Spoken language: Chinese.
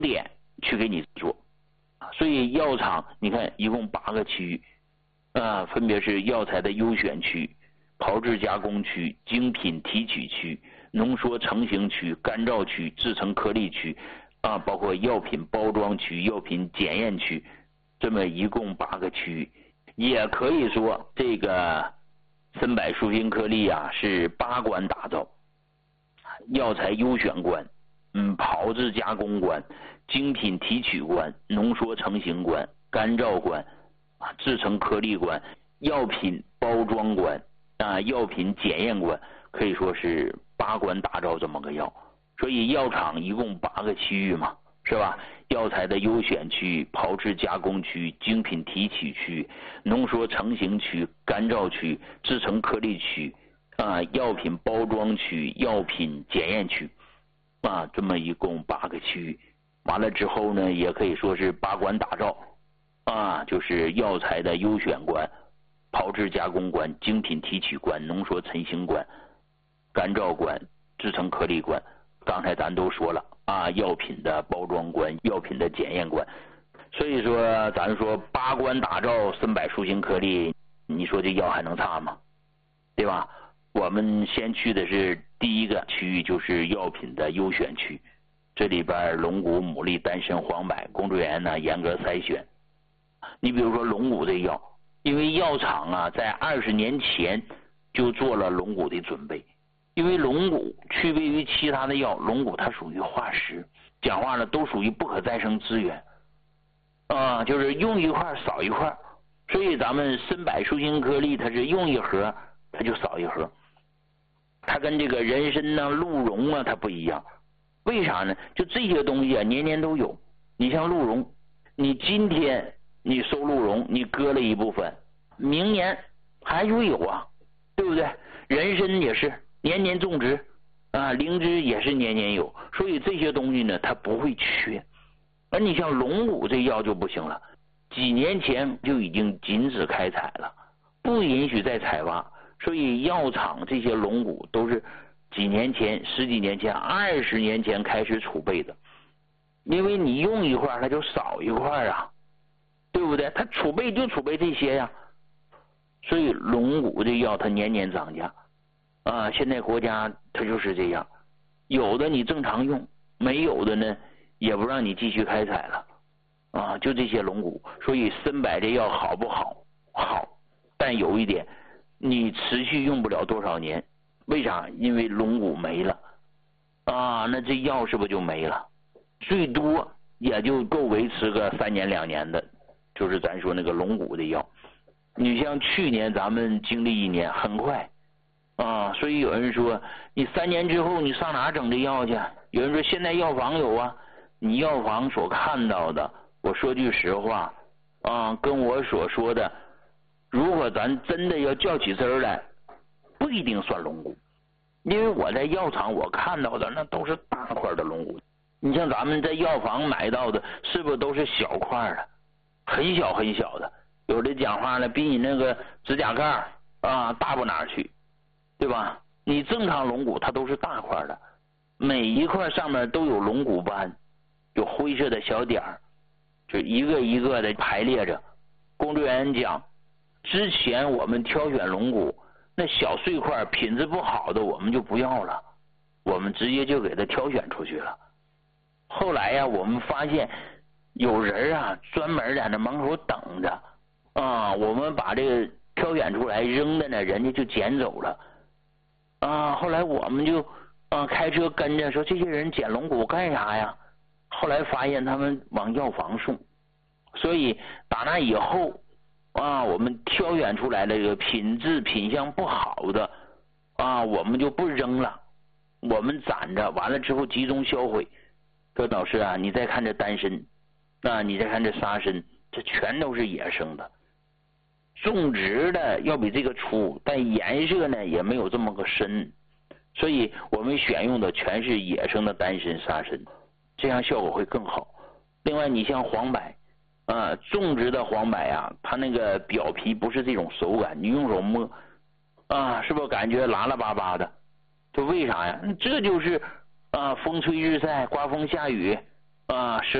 点去给你做。所以药厂你看一共8个区域，分别是药材的优选区、炮制加工区、精品提取区、浓缩成型区、干燥区、制成颗粒区，包括药品包装区、药品检验区，这么一共8个区域。也可以说这个森柏舒心颗粒是8关打造：药材优选关、炮制加工关、精品提取关、浓缩成型关、干燥关、制成颗粒关、药品包装关、药品检验关，可以说是8关打造这么个药。所以药厂一共8个区域嘛，是吧？药材的优选区、炮制加工区、精品提取区、浓缩成型区、干燥区、制成颗粒区，药品包装区、药品检验区，这么一共8个区域。完了之后呢，也可以说是8关打造，就是药材的优选关、炮制加工关、精品提取关、浓缩成型关、干燥关、制成颗粒关。刚才咱都说了药品的包装关、药品的检验关。所以说咱说8关打造森柏舒心颗粒，你说这药还能差吗？对吧？我们先去的是第一个区域，就是药品的优选区。这里边龙骨、牡蛎、丹参、黄柏，工作人员呢严格筛选。你比如说龙骨这药，因为药厂在20年前就做了龙骨的准备。因为龙骨区别于其他的药，龙骨它属于化石，讲话呢都属于不可再生资源，就是用一块少一块，所以咱们森柏舒心颗粒它是用一盒它就少一盒，它跟这个人参鹿茸它不一样。为啥呢？就这些东西年年都有。你像鹿茸，你今天你收鹿茸，你割了一部分，明年还会有对不对？人参也是年年种植，灵芝也是年年有，所以这些东西呢它不会缺。而你像龙骨这药就不行了，几年前就已经禁止开采了，不允许再采挖，所以药厂这些龙骨都是几年前、10几年前、20年前开始储备的。因为你用一块它就少一块对不对？它储备就储备这些呀，所以龙骨这药它年年涨价。现在国家它就是这样，有的你正常用，没有的呢也不让你继续开采了，就这些龙骨。所以森柏这药好不好？好，但有一点，你持续用不了多少年。为啥？因为龙骨没了，那这药是不是就没了？最多也就够维持个3年2年的，就是咱说那个龙骨的药。你像去年咱们经历1年，很快。所以有人说你3年之后你上哪整这药去？有人说现在药房有你药房所看到的，我说句实话跟我所说的，如果咱真的要较起真来，不一定算龙骨。因为我在药厂我看到的那都是大块的龙骨，你像咱们在药房买到的是不是都是小块的，很小很小的，有的讲话呢比你那个指甲盖大不哪去，对吧？你正常龙骨它都是大块的，每一块上面都有龙骨斑，有灰色的小点儿，就一个一个的排列着。工作人员讲，之前我们挑选龙骨那小碎块品质不好的我们就不要了，我们直接就给它挑选出去了。后来我们发现有人专门在那门口等着我们把这个挑选出来扔的呢，人家就捡走了后来我们就开车跟着说这些人捡龙骨干啥呀？后来发现他们往药房送，所以打那以后我们挑选出来的这个品质品相不好的我们就不扔了，我们攒着，完了之后集中销毁。说老师你再看这丹参你再看这沙参，这全都是野生的，种植的要比这个粗，但颜色呢也没有这么个深，所以我们选用的全是野生的丹参沙参，这样效果会更好。另外你像黄柏种植的黄柏它那个表皮不是这种手感，你用手摸是不是感觉拉拉巴巴的？这为啥呀？这就是风吹日晒刮风下雨啊，